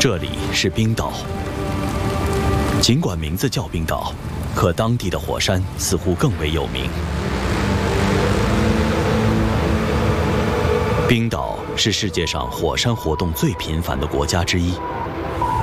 这里是冰岛。尽管名字叫冰岛，可当地的火山似乎更为有名。冰岛是世界上火山活动最频繁的国家之一。